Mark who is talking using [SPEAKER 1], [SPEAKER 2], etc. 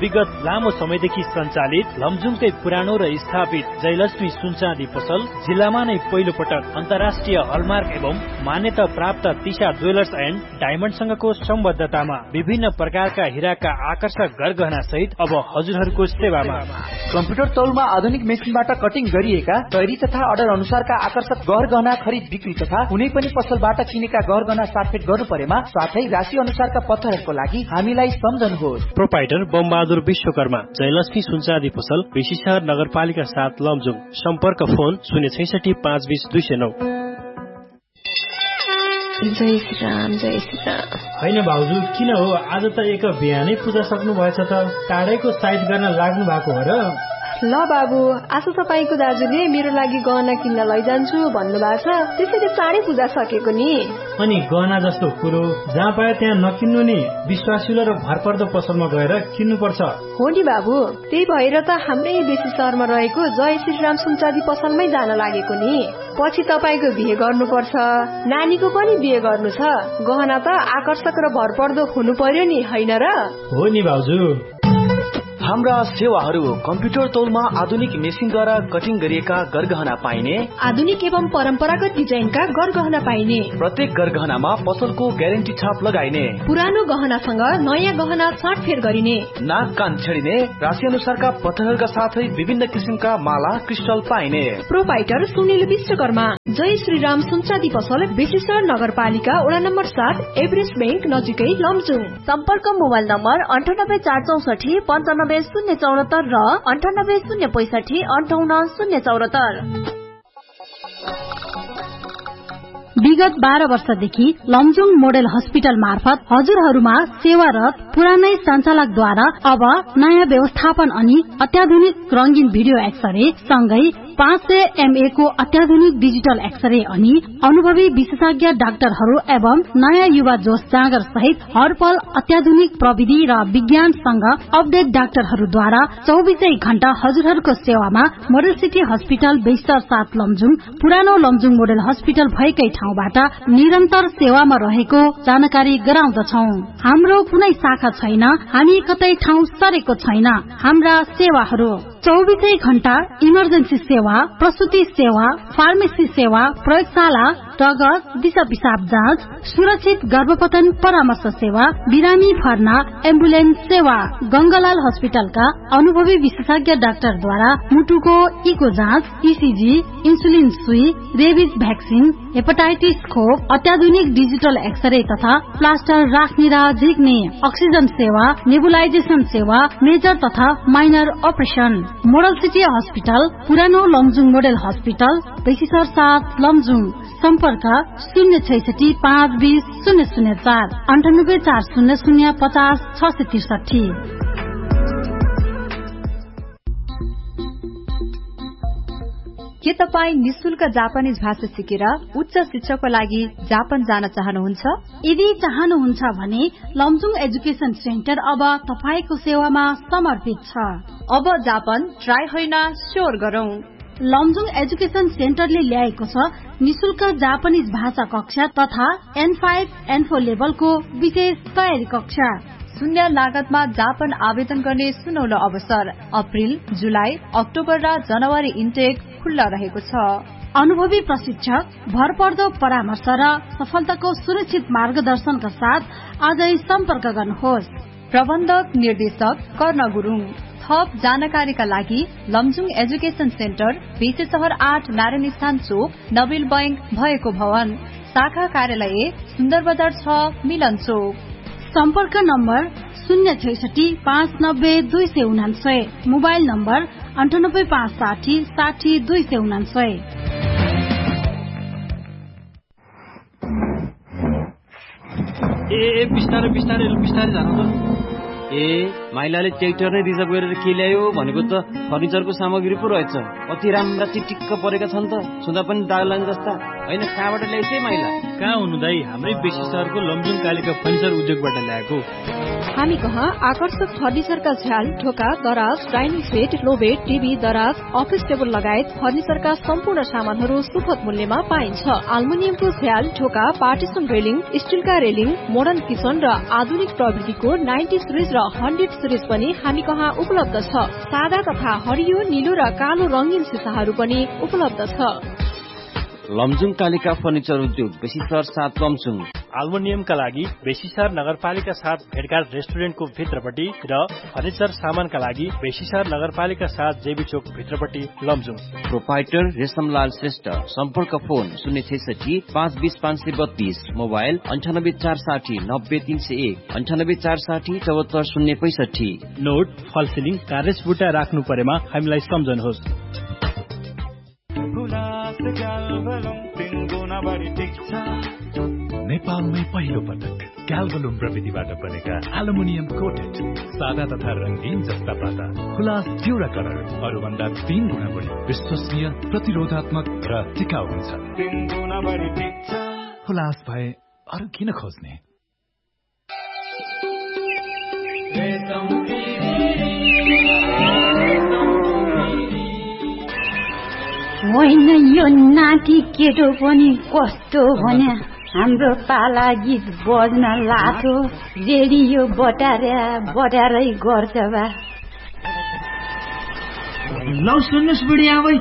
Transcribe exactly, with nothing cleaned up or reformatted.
[SPEAKER 1] विगत लामो समयदेखि सञ्चालित लमजुङकै पुरानो र स्थापित जयलक्ष्मी सुनचाँदी पसल जिल्लामा नै पहिलो पटक अन्तर्राष्ट्रिय हलमार्क एवं मान्यता प्राप्त तिशा ज्वेलर्स एन्ड डायमन्ड सँगको सम्बद्धतामा विभिन्न प्रकारका हिराका आकर्षक गरगहना सहित अब हजुरहरूको सेवामा
[SPEAKER 2] कम्प्युटर तौलमा आधुनिक मेसिनबाट कटिङ गरिएका तयारी तथा अर्डर अनुसारका आकर्षक गहना खरिद बिक्री तथा कुनै पनि पसलबाट किनेका गहना साटफेट गर्नु परेमा साथै राशि अनुसारका पत्थरहरूको लागि हामीलाई सम्झनुहोस्।
[SPEAKER 1] प्रोपाइटर बमबहादुर विश्वकर्मा जयलक्ष्मी सुनचाँदी पसल बेसीशहर नगरपालिका सात लमजुङ। सम्पर्क फोन शून्य छैसठी पाँच बिस दुई सय नौ।
[SPEAKER 3] जय श्री राम जय श्री राम।
[SPEAKER 1] होइन भाउजू किन हो आज त एक बिहानै पूजा सक्नु भएछ त टाढैको साइड गर्न लाग्नु भएको हो र?
[SPEAKER 3] ल बाबु आज तपाईँको दाजुले मेरो लागि गहना किन्न लैजान्छु भन्नुभएको छ त्यसैले चाँडै पूजा सकेको नि।
[SPEAKER 1] अनि गहना जस्तो कुरो जहाँ पायो त्यहाँ नकिन्नु नि विश्वासिलो र भरपर्दो पसलमा गएर किन्नु पर्छ।
[SPEAKER 3] हो नि बाबु त्यही भएर त हाम्रै बेसी शहरमा रहेको जय श्रीराम सुनचाँदी पसलमै जान लागेको नि। पछि तपाईँको बिहे गर्नुपर्छ नानीको पनि बिहे गर्नु छ गहना त आकर्षक र भरपर्दो हुनु पर्यो नि होइन र?
[SPEAKER 1] हो नि भाउजू।
[SPEAKER 2] हाम्रा सेवाहरू कम्प्युटर तौलमा आधुनिक मेसिनद्वारा कटिङ गरिएका गरगहना पाइने
[SPEAKER 3] आधुनिक एवं परम्परागत डिजाइनका गरगहना पाइने
[SPEAKER 2] प्रत्येक गरगहनामा पसलको ग्यारेन्टी छाप लगाइने पुरानो
[SPEAKER 3] गहनासँग नयाँ गहना छाटफेर गरिने
[SPEAKER 2] नाक कान छेडिने राशि अनुसारका पत्थरहरूका साथै विभिन्न किसिमका माला क्रिस्टल पाइने
[SPEAKER 3] प्रोपाइटर सुनिल विश्वकर्मा जय श्रीराम सुनचाँदी पसल बेसीशहर नगरपालिका वडा नम्बर सात एभरेस्ट बैंक नजिकै लमजुङ।
[SPEAKER 4] सम्पर्क मोबाइल नम्बर अन्ठानब्बे चार चौसठी पन्चानब्बे शून्य चौरात्तर र अन्ठानब्बे शून्य पैसठी अन्ठाउन्न शून्य चौरात्तर।
[SPEAKER 5] विगत बाह्र वर्षदेखि लमजुङ मोडेल हस्पिटल मार्फत हजुरहरूमा सेवारत पुरानै सञ्चालकद्वारा अब नयाँ व्यवस्थापन अनि अत्याधुनिक रंगीन भिडियो एक्सरे सँगै पाँच सय एमए को अत्याधुनिक डिजिटल एक्सरे अनि अनुभवी विशेषज्ञ डाक्टरहरू एवं नयाँ युवा जोश जाँगर सहित हरपल अत्याधुनिक प्रविधि र विज्ञानसँग अपडेट डाक्टरहरूद्वारा चौबिसै घण्टा हजुरहरूको सेवामा मोडल सिटी हस्पिटल बेस्टर सात लमजुङ पुरानो लमजुङ मोडल हस्पिटल भएकै ठाउँबाट निरन्तर सेवामा रहेको जानकारी गराउँदछौ। हाम्रो कुनै शाखा छैन हामी कतै ठाउँ सरेको छैन। हाम्रा सेवाहरू चौबिसै घण्टा इमर्जेन्सी सेवा प्रसुति सेवा फार्मेसी सेवा प्रयोगशाला रगत दिशा पिसाब जाँच सुरक्षित गर्भपतन परामर्श सेवा बिरामी भर्ना एम्बुलेन्स सेवा गंगालाल हस्पिटलका अनुभवी विशेषज्ञ डाक्टरद्वारा मुटुको इको जाँच ईसीजी इन्सुलिन सुई रेबिज भ्याक्सिन हेपाटाइटिस खोप अत्याधुनिक डिजिटल एक्सरे तथा प्लास्टर राख्ने र झिक्ने अक्सिजन सेवा नेबुलाइजेसन सेवा मेजर तथा minor operation model city hospital पुरानो लमजुङ मोडल हस्पिटल बेसीशहर सात लमजुङ। सम्पर्क शून्य छैसठी पाँच बीस शून्य शून्य चार अन्ठानब्बे चार शून्य शून्य पचास छ सय त्रिसठी।
[SPEAKER 6] के तपाईँ निशुल्क जापानिज भाषा सिकेर उच्च शिक्षाको लागि जापान जान चाहनुहुन्छ?
[SPEAKER 5] यदि चाहनुहुन्छ भने लमजुङ एजुकेशन सेन्टर अब तपाईको सेवामा समर्पित छ।
[SPEAKER 6] अब जापान ट्राई होइन स्योर गरौं।
[SPEAKER 5] लमजुङ एजुकेशन सेन्टरले ल्याएको छ निशुल्क जापानिज भाषा कक्षा तथा एन फाइभ एन फोर लेभलको विशेष तयारी कक्षा।
[SPEAKER 6] शून्य लागतमा जापान आवेदन गर्ने सुनौलो अवसर। अप्रिल जुलाई अक्टोबर र जनवरी इन्टेक खुल्ला रहेको छ।
[SPEAKER 5] अनुभवी प्रशिक्षक भरपर्दो परामर्श र सफलताको सुरक्षित मार्गदर्शनका साथ आजै सम्पर्क गर्नुहोस्।
[SPEAKER 6] प्रबन्धक निर्देशक कर्ण गुरुङ। थप जानकारीका लागि लमजुङ एजुकेशन सेन्टर बेसीशहर आठ नारायण स्थान चोक नबिल बैंक भएको भवन शाखा कार्यालय सुन्दर बजार छ मिलन चोक।
[SPEAKER 5] सम्पर्क नम्बर शून्य छैसठी पाँच नब्बे दुई सय उनान्सय मोबाइल नम्बर अन्ठानब्बे पाँच साठी साठी दुई सय उनान्सय।
[SPEAKER 7] ए बिस्तारै बिस्तारै बिस्तारै जानु त। ए माइलाले ट्र्याक्टर नै रिजर्भ गरेर के ल्यायो भनेको त फर्निचरको सामग्री पो रहेछ। अति राम्रा चिटिक्क परेका छन् त छुँदा पनि दाग लाग्ने जस्ता। होइन कहाँबाट ल्याइछे माइला?
[SPEAKER 1] कहाँ हुनु दाई? हाम्रै बेसी सहरको लमजुङ कालिका फर्निचर उद्योगबाट ल्याएको।
[SPEAKER 3] हामी कहाँ आकर्षक फर्निचरका झ्याल, ढोका, दराज, डाइनिङ सेट, लोबेट, टिभी, दराज, अफिस टेबल लगायत फर्निचरका सम्पूर्ण सामानहरू सुपथ मूल्यमा पाइन्छ। आल्मुनियमको झ्याल, ढोका, partition railing, स्टिलका railing, modern kitchen र आधुनिक प्रविधिको नाइन्टी सिरिज र हन्ड्रेड सिरिज पनि हामी कहाँ उपलब्ध छ। सादा तथा हरियो, नीलो र कालो रंगीन सिसाहरू पनि उपलब्ध छ।
[SPEAKER 7] लमजुङ कालिका फर्निचर उद्योग बेसी सहर सात लमजुङ।
[SPEAKER 1] आल्मुनियमका लागि बेसीसर नगरपालिका साथ भेटघाट रेस्टुरेन्टको भित्रपट्टि र फर्निचर सामानका लागि बेसीसर नगरपालिका साथ जेबी चोक भित्रपट्टि लमजुङ।
[SPEAKER 7] प्रोपाइटर रेशमलाल श्रेष्ठ। सम्पर्क फोन शून्य छैसठी पाँच बीस पाँच सय बत्तीस, मोबाइल अन्ठानब्बे चार साठी नब्बे तीन सय एक, अन्ठानब्बे चार साठी चौहत्तर शून्य पैसठी।
[SPEAKER 1] नोट फल सिलिङ कार्यस बुट्टा राख्नु परेमा हामीलाई सम्झनुहोस्।
[SPEAKER 8] नेपालमै पहिलो पटक ग्याल्भलुम प्रविधिबाट बनेका एल्युमिनियम कोटेड सादा तथा रंगीन जस्ता पाता खुलास ड्युरा कलर अरूभन्दा तीन गुणा बढी विश्वसनीय, प्रतिरोधात्मक र टिकाउ हुन्छ। खुलास भए अरू किन खोज्ने?
[SPEAKER 5] होइन यो नाति केटो पनि कस्तो भने हाम्रो पाला गीत बज्न लाथो, रेडियो बटार्या बटारै गर्छ बा।
[SPEAKER 2] लौ सुन्नुहोस् बुढी आमै,